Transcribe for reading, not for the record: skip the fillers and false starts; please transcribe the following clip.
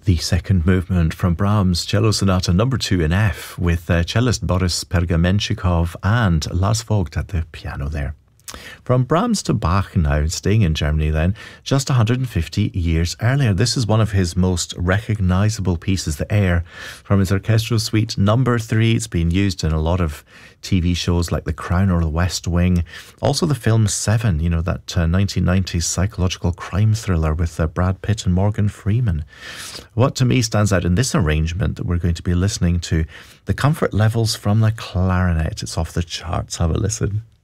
The second movement from Brahms' Cello Sonata number 2 in F with cellist Boris Pergamenchikov and Lars Vogt at the piano there. From Brahms to Bach now, staying in Germany then, just 150 years earlier. This is one of his most recognisable pieces, the Air, from his orchestral suite number 3. It's been used in a lot of TV shows like The Crown or The West Wing. Also the film Seven, you know, that 1990s psychological crime thriller with Brad Pitt and Morgan Freeman. What to me stands out in this arrangement that we're going to be listening to, the comfort levels from the clarinet. It's off the charts. Have a listen.